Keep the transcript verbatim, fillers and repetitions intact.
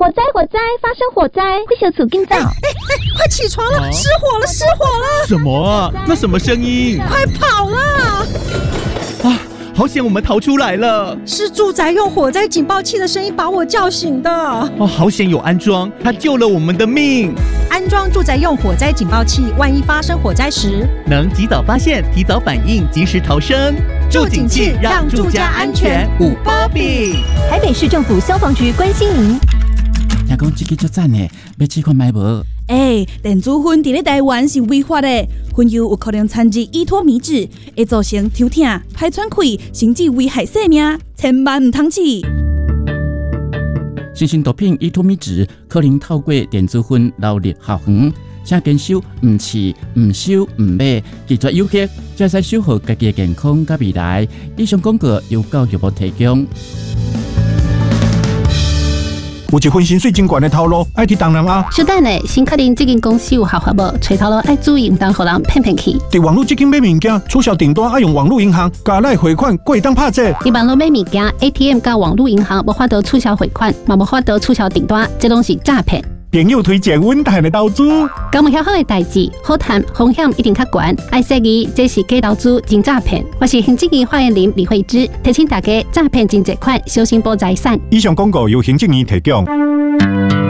火灾！火灾！发生火灾！快小组更早！哎哎哎，快起床了！失火了！失火了！ 什么啊？那什么声音？ 快跑啦！ 啊！好险，我们逃出来了！ 是住宅用火灾警报器的声音把我叫醒的。 哦，好险有安装，它救了我们的命。 安装住宅用火灾警报器，万一发生火灾时， 能及早发现、提早反应、及时逃生。住警器让住家安全五波比。 台北市政府消防局关心您。 听讲这个足赞的，要试看买无？ 哎，电子烟伫咧台湾是违法的，烟油有可能掺入依托米脂，会造成抽痛、排喘气，甚至危害生命，千万唔通试。 新型毒品依托米脂可能透过电子烟流入校园，请坚守唔试、唔收、唔买，拒绝诱惑，才使守护家己的健康甲未来。以上广告由教育部提供。 有一份薪水真悬的头路，爱去东南亚。 小等下，先确认这间公司有合法无？找头路爱注意，唔当互人骗骗去。 伫网络这间买物件，促销订单爱用网络银行，加来汇款，过会当拍折。 伫网络买物件 ，A T M 加网络银行无法度促销汇款，嘛无法度促销订单，这拢是诈骗。 朋友推荐稳赚的投资， 搞唔晓好的代志，好谈风险一定较悬。爱说伊这是假投资、真诈骗。我是行政院发言人李慧芝，提醒大家诈骗真济款，小心保财产。 以上广告由行政院提供。